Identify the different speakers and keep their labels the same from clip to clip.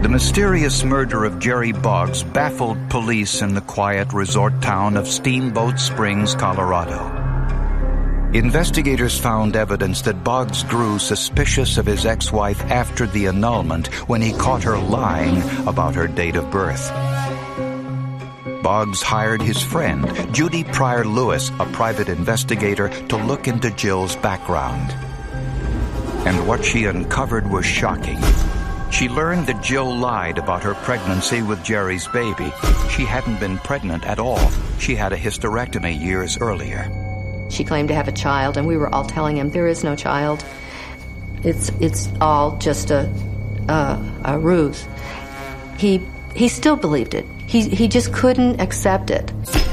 Speaker 1: The mysterious murder of Jerry Boggs baffled police in the quiet resort town of Steamboat Springs, Colorado. Investigators found evidence that Boggs grew suspicious of his ex-wife after the annulment when he caught her lying about her date of birth. Boggs hired his friend, Judy Pryor Lewis, a private investigator, to look into Jill's background. And what she uncovered was shocking. She learned that Jill lied about her pregnancy with Jerry's baby. She hadn't been pregnant at all. She had a hysterectomy years earlier.
Speaker 2: She claimed to have a child, and we were all telling him there is no child. It's all just a ruse. He still believed it. He just couldn't accept it.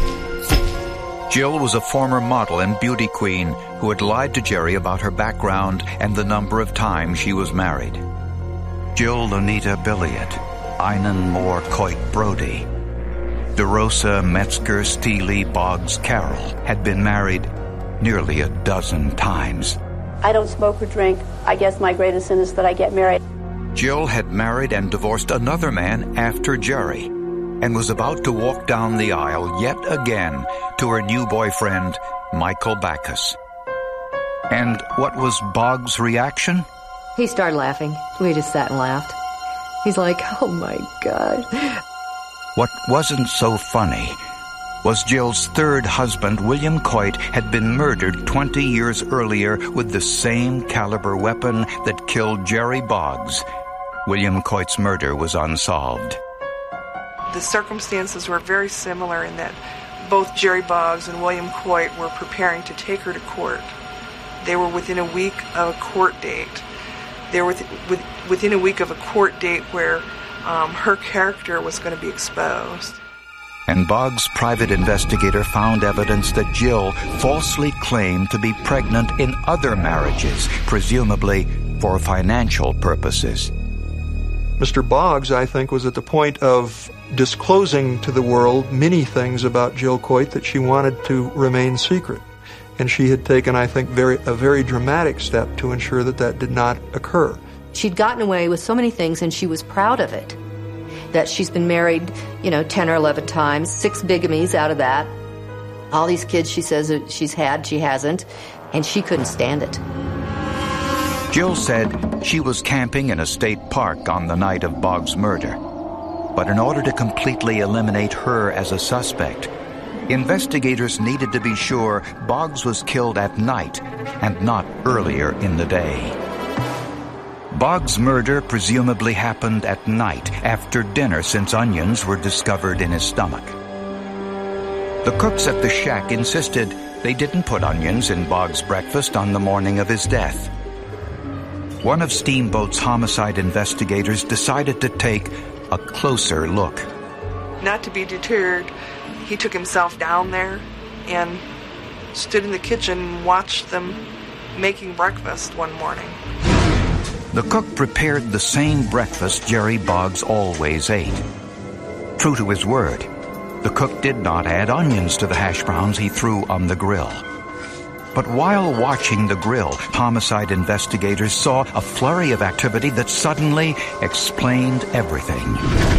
Speaker 1: Jill was a former model and beauty queen who had lied to Jerry about her background and the number of times she was married. Jill Lonita Billiot, Einan Moore Coit Brody, DeRosa Metzger Steely Boggs Carroll had been married nearly a dozen times.
Speaker 3: I don't smoke or drink. I guess my greatest sin is that I get married.
Speaker 1: Jill had married and divorced another man after Jerry and was about to walk down the aisle yet again to her new boyfriend, Michael Backus. And what was Boggs' reaction?
Speaker 2: He started laughing. We just sat and laughed. He's like, oh my God.
Speaker 1: What wasn't so funny was Jill's third husband, William Coit, had been murdered 20 years earlier with the same caliber weapon that killed Jerry Boggs. William Coit's murder was unsolved.
Speaker 4: The circumstances were very similar in that both Jerry Boggs and William Coit were preparing to take her to court. They were within a week of a court date. They were within a week of a court date where her character was going to be exposed.
Speaker 1: And Boggs' private investigator found evidence that Jill falsely claimed to be pregnant in other marriages, presumably for financial purposes.
Speaker 5: Mr. Boggs, I think, was at the point of disclosing to the world many things about Jill Coit that she wanted to remain secret. And she had taken, I think, a very dramatic step to ensure that that did not occur.
Speaker 2: She'd gotten away with so many things, and she was proud of it. That she's been married, 10 or 11 times, 6 bigamies out of that. All these kids she says that she's had, she hasn't, and she couldn't stand it.
Speaker 1: Jill said she was camping in a state park on the night of Boggs' murder. But in order to completely eliminate her as a suspect, investigators needed to be sure Boggs was killed at night and not earlier in the day. Boggs' murder presumably happened at night after dinner, since onions were discovered in his stomach. The cooks at the shack insisted they didn't put onions in Boggs' breakfast on the morning of his death. One of Steamboat's homicide investigators decided to take a closer look.
Speaker 4: Not to be deterred, he took himself down there and stood in the kitchen and watched them making breakfast one morning.
Speaker 1: The cook prepared the same breakfast Jerry Boggs always ate. True to his word, the cook did not add onions to the hash browns he threw on the grill. But while watching the grill, homicide investigators saw a flurry of activity that suddenly explained everything.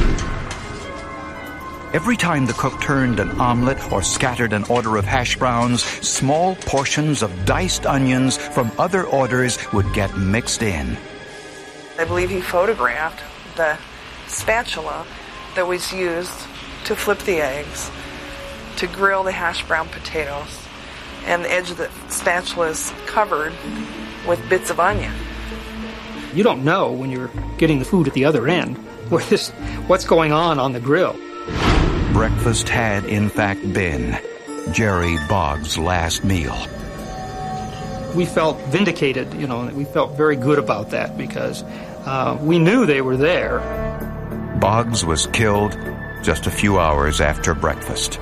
Speaker 1: Every time the cook turned an omelet or scattered an order of hash browns, small portions of diced onions from other orders would get mixed in.
Speaker 4: I believe he photographed the spatula that was used to flip the eggs, to grill the hash brown potatoes, and the edge of the spatula is covered with bits of onion.
Speaker 6: You don't know when you're getting the food at the other end what's going on the grill.
Speaker 1: Breakfast had, in fact, been Jerry Boggs' last meal.
Speaker 6: We felt vindicated, we felt very good about that because we knew they were there.
Speaker 1: Boggs was killed just a few hours after breakfast.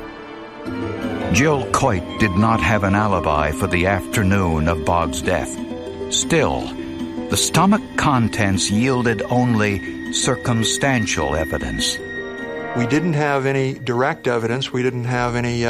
Speaker 1: Jill Coit did not have an alibi for the afternoon of Boggs' death. Still, the stomach contents yielded only circumstantial evidence.
Speaker 5: We didn't have any direct evidence. We didn't have any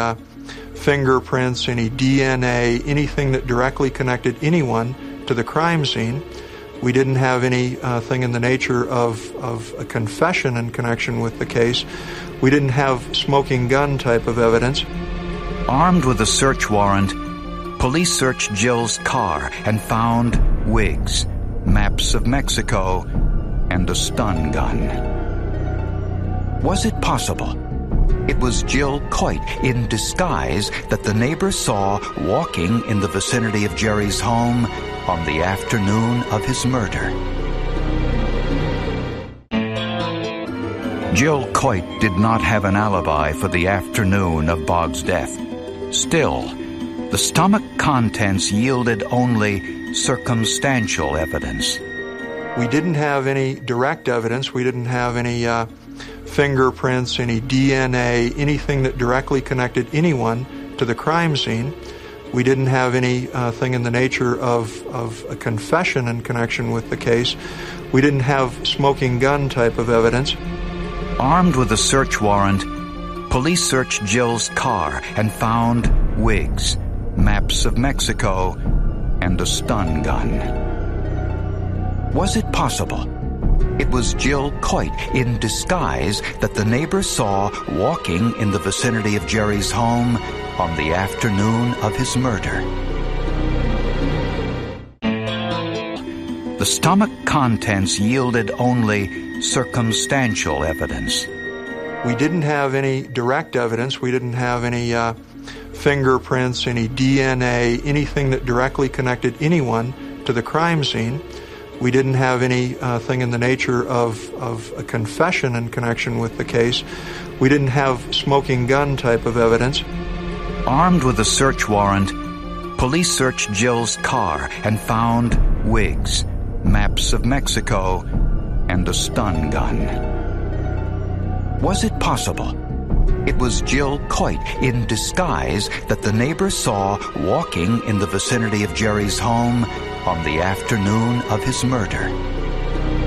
Speaker 5: fingerprints, any DNA, anything that directly connected anyone to the crime scene. We didn't have anything in the nature of a confession in connection with the case. We didn't have smoking gun type of evidence.
Speaker 1: Armed with a search warrant, police searched Jill's car and found wigs, maps of Mexico, and a stun gun. Was it possible it was Jill Coit in disguise that the neighbors saw walking in the vicinity of Jerry's home on the afternoon of his murder? Jill Coit did not have an alibi for the afternoon of Boggs' death. Still, the stomach contents yielded only circumstantial evidence.
Speaker 5: We didn't have any direct evidence. We didn't have any fingerprints, any DNA, anything that directly connected anyone to the crime scene. We didn't have anything in the nature of a confession in connection with the case. We didn't have smoking gun type of evidence.
Speaker 1: Armed with a search warrant, police searched Jill's car and found wigs, maps of Mexico, and a stun gun. Was it possible it was Jill Coit in disguise that the neighbors saw walking in the vicinity of Jerry's home on the afternoon of his murder? The stomach contents yielded only circumstantial evidence.
Speaker 5: We didn't have any direct evidence. We didn't have any fingerprints, any DNA, anything that directly connected anyone to the crime scene. We didn't have anything in the nature of a confession in connection with the case. We didn't have smoking gun type of evidence.
Speaker 1: Armed with a search warrant, police searched Jill's car and found wigs, maps of Mexico, and a stun gun. Was it possible it was Jill Coit in disguise that the neighbors saw walking in the vicinity of Jerry's home on the afternoon of his murder?